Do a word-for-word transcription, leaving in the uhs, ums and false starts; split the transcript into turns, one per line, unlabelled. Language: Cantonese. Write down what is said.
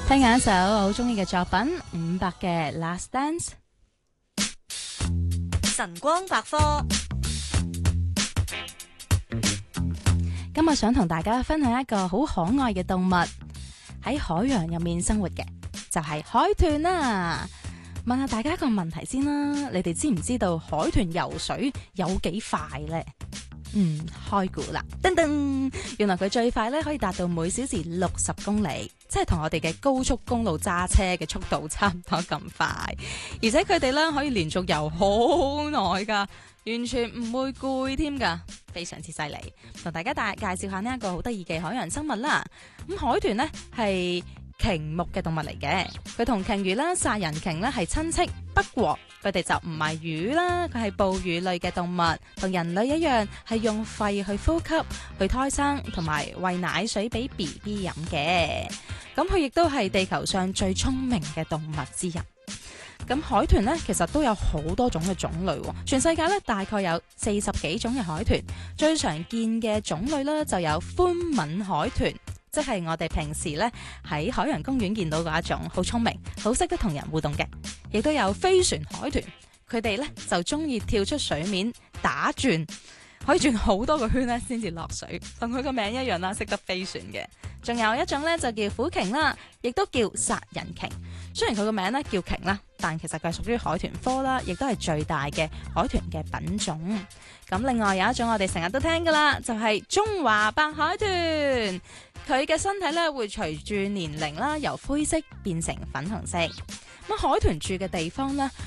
聽下一首我好中意嘅作品，伍佰嘅《Last Dance》。
晨光百科，
今日想同大家分享一個好可愛嘅動物，喺海洋入面生活嘅，就係海豚啦。問下大家一個問題先啦，你哋知唔知道海豚游水有幾快呢？嗯，開估啦，噔噔，原來佢最快咧可以達到每小時六十公里，即係同我哋嘅高速公路揸車嘅速度差唔多咁快。而且佢哋咧可以連續游好耐噶，完全唔會攰添噶，非常之犀利。同大家大介紹下呢一個好得意嘅海洋生物啦。咁海豚呢係鯨目嘅動物嚟嘅，佢同鯨魚啦、殺人鯨咧係親戚，不過佢哋就唔係魚啦，佢係哺乳類嘅動物，同人類一樣係用肺去呼吸、去胎生同埋餵奶水俾 B B 飲嘅。咁佢亦都係地球上最聰明嘅動物之一。咁海豚呢，其實都有好多種嘅種類，全世界咧大概有四十幾種嘅海豚，最常見嘅種類咧就有寬吻海豚。即係我哋平時咧喺海洋公園見到嗰一種好聰明、好識得同人互動嘅，亦都有飛船海豚，佢哋咧就中意跳出水面打轉，可以轉好多個圈咧先至落水，同佢個名一樣啦，識得飛船嘅。仲有一種咧就叫虎鯨啦，亦都叫殺人鯨。雖然佢個名咧叫鯨啦，但其實佢係屬於海豚科啦，亦都係最大嘅海豚嘅品種。咁另外有一種我哋成日都聽噶啦，就係中華白海豚。佢嘅身體咧會隨住年齡啦，由灰色變成粉紅色。咁海豚住嘅地方咧，